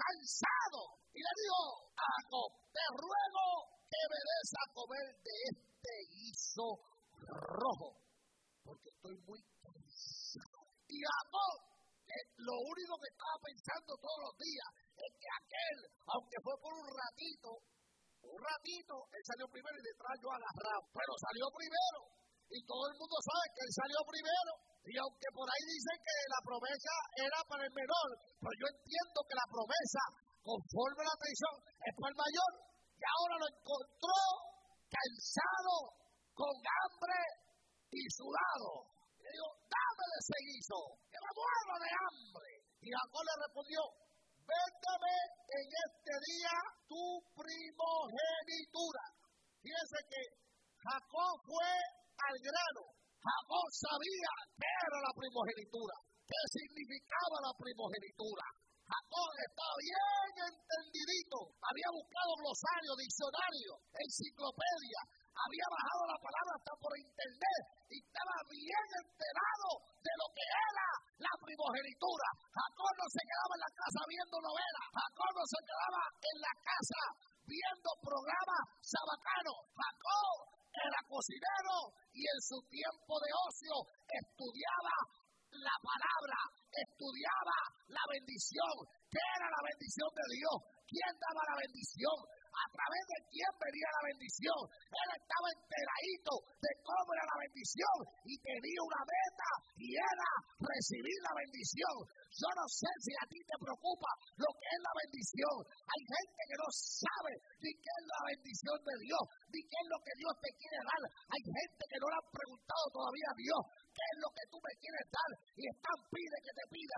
cansado. Y le dijo a Jacob, te ruego que me des a comer de este guiso rojo, porque estoy muy cansado. Y Jacob, lo único que estaba pensando todos los días es que aquel, aunque fue por un ratito, él salió primero y detrás yo agarrado, pero salió primero. Y todo el mundo sabe que él salió primero. Y aunque por ahí dicen que la promesa era para el menor, pero yo entiendo que la promesa, conforme la tradición, es para el mayor. Y ahora lo encontró cansado, con hambre y sudado. Y le dijo, dame de ese guiso, que me muero de hambre. Y Jacob le respondió, véndeme en este día tu primogenitura. Fíjense que Jacob fue al grano. Jacob sabía qué era la primogenitura, qué significaba la primogenitura. Jacob estaba bien entendidito, había buscado glosario, diccionario, enciclopedia, había bajado la palabra hasta por internet y estaba bien enterado de lo que era la primogenitura. Jacob no se quedaba en la casa viendo novelas, Jacob no se quedaba en la casa viendo programas sabacanos. Jacob era cocinero y en su tiempo de ocio estudiaba la palabra, estudiaba la bendición. ¿Qué era la bendición de Dios? ¿Quién daba la bendición? ¿A través de quién venía la bendición? Él estaba enteradito de cómo era la bendición y tenía una meta y era recibir la bendición. Yo no sé si a ti te preocupa lo que es la bendición. Hay gente que no sabe ni qué es la bendición de Dios, ni qué es lo que Dios te quiere dar. Hay gente que no le han preguntado todavía a Dios qué es lo que tú me quieres dar y están pide que te pide.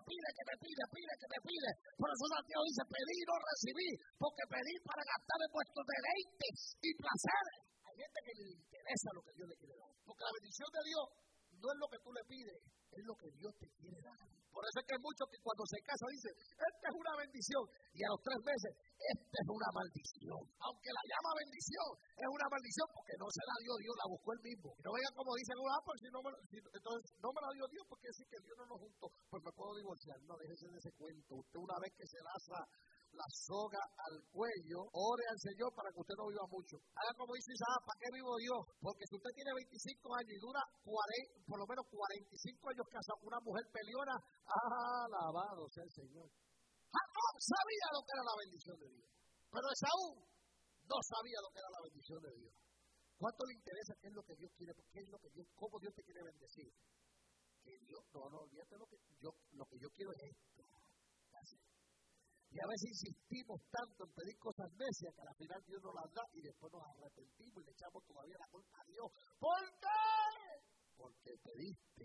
Por eso Santiago dice, pedí y no recibí, porque pedí para gastar en vuestros deleites y placeres. Hay gente que le interesa lo que Dios le quiere dar, porque la bendición de Dios no es lo que tú le pides, es lo que Dios te quiere dar. Por eso es que hay muchos que cuando se casan dicen, esta es una bendición, y a los 3 meses, esta es una maldición. Aunque la llama bendición, es una maldición porque no se la dio Dios, la buscó él mismo. Y no vengan como dicen, pues entonces no me la dio Dios porque decir que Dios no nos juntó, pues me puedo divorciar. No, déjese de ese cuento. Usted una vez que se laza la soga al cuello, ore al Señor para que usted no viva mucho. Haga como dice Isaac, ¿para qué vivo Dios? Porque si usted tiene 25 años y dura 40, por lo menos 45 años casado con una mujer peleona, alabado sea el Señor. Jacob sabía lo que era la bendición de Dios, pero Esaú no sabía lo que era la bendición de Dios. ¿Cuánto le interesa qué es lo que Dios quiere? ¿Qué es lo que Dios, cómo Dios te quiere bendecir? Que Dios, no, olvídate lo que yo quiero es esto. Así. Y a veces insistimos tanto en pedir cosas necias que al final Dios nos las da y después nos arrepentimos y le echamos todavía la culpa a Dios. ¿Por qué? Porque pediste.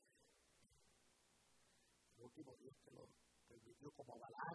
El último Dios te lo permitió como Balaam.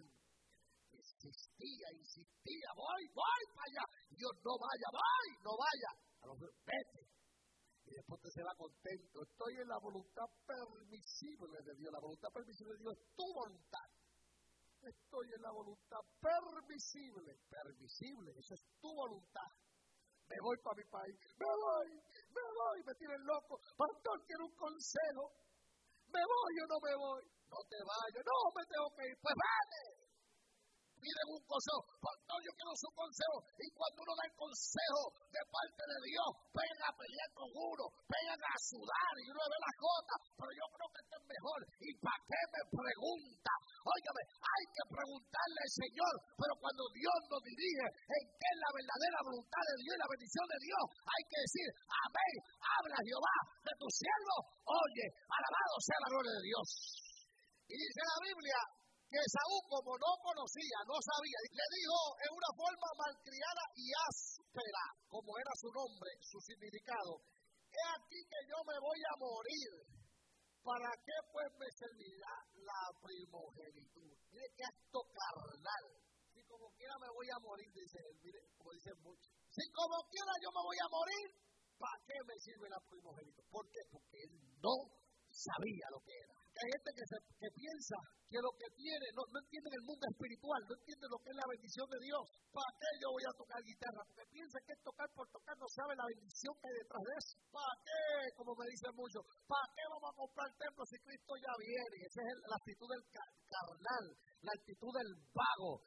Insistía, voy para allá. Dios, no vaya. A lo mejor, vete. Y después te se va contento. Estoy en la voluntad permisible de Dios. La voluntad permisible de Dios es tu voluntad. Estoy en la voluntad permisible, eso es tu voluntad. Me voy para mi país, me tienen loco. Pastor, quiero un consejo. ¿Me voy o no me voy? No te vayas, no me tengo que ir, pues vete. Piden un consejo, pastor, yo quiero su consejo. Y cuando uno da el consejo de parte de Dios, vengan a pelear con uno, vengan a sudar y uno ve las gotas, pero yo creo que esto es mejor. ¿Y para qué me pregunta? Óigame, hay que preguntarle al Señor, pero cuando Dios nos dirige en qué es la verdadera voluntad de Dios y la bendición de Dios, hay que decir, amén, habla Jehová de tu siervo, oye, alabado sea la gloria de Dios. Y dice la Biblia que Esaú, como no conocía, no sabía, le dijo en una forma malcriada y áspera, como era su nombre, su significado, he aquí que yo me voy a morir, ¿para qué pues me servirá la primogenitura? Mire qué acto carnal. Si como quiera me voy a morir, dice él, mire, como dicen muchos, si como quiera yo me voy a morir, ¿para qué me sirve la primogenitura? ¿Por qué? Porque él no sabía lo que era. Hay gente que piensa que lo que tiene, no entienden el mundo espiritual, no entienden lo que es la bendición de Dios. ¿Para qué yo voy a tocar guitarra? Porque piensa que es tocar por tocar, no sabe la bendición que hay detrás de eso. ¿Para qué? Como me dicen muchos, ¿para qué vamos a comprar templo si Cristo ya viene? Esa es la actitud del carnal, la actitud del vago,